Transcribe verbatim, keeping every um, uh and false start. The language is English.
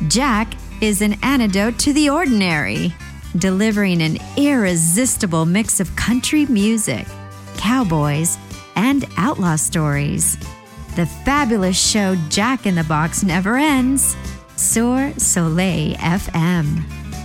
Jack is an antidote to the ordinary, delivering an irresistible mix of country music, cowboys, and outlaw stories. The fabulous show Jack in the Box never ends. Sur Soleil F M.